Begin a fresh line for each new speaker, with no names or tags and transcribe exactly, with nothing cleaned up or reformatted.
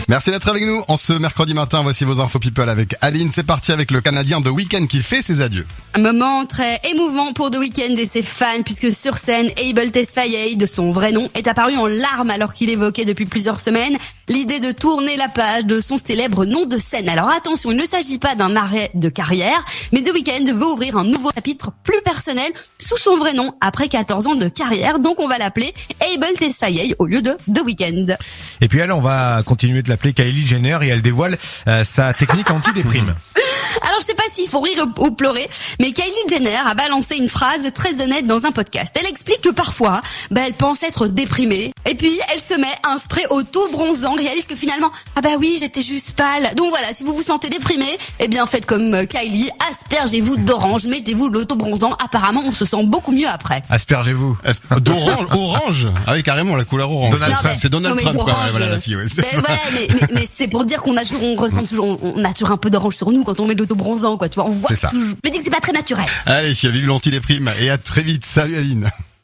Merci d'être avec nous. En ce mercredi matin, voici vos infos people avec Aline. C'est parti avec le Canadien The Weeknd qui fait ses adieux.
Un moment très émouvant pour The Weeknd et ses fans, puisque sur scène, Abel Tesfaye, de son vrai nom, est apparu en larmes alors qu'il évoquait depuis plusieurs semaines l'idée de tourner la page de son célèbre nom de scène. Alors attention, il ne s'agit pas d'un arrêt de carrière, mais The Weeknd veut ouvrir un nouveau chapitre plus personnel sous son vrai nom après quatorze ans de carrière. Donc on va l'appeler Abel Tesfaye au lieu de The Weeknd.
Et puis elle, on va continuer de l'appeler Kylie Jenner et elle dévoile euh, sa technique anti-déprime.
Alors je sais pas s'il faut rire ou pleurer, mais Kylie Jenner a balancé une phrase très honnête dans un podcast. Elle explique que parfois, bah elle pense être déprimée, et puis elle se met un spray auto-bronzant, réalise que finalement, ah bah oui, j'étais juste pâle. Donc voilà, si vous vous sentez déprimé, eh bien faites comme Kylie, aspergez-vous d'orange, mettez-vous de l'auto-bronzant, apparemment on se sent beaucoup mieux après.
Aspergez-vous.
Asp- D'orange, orange. Ah oui, carrément, la couleur orange.
Donald
Non,
Trump.
mais-
C'est Donald
non, mais
Trump, quoi.
d'orange,
Ouais, voilà la fille, ouais. C'est
Ben
ça.
ouais, mais, mais, mais c'est pour dire qu'on a toujours, on ressent toujours, on, on a toujours un peu d'orange sur nous quand on met de l'auto-bronzant, quoi. Tu vois, on voit
C'est ça.
toujours. Je me dis que c'est pas très naturel.
Allez, vive l'antidéprime et à très vite. Salut Aline.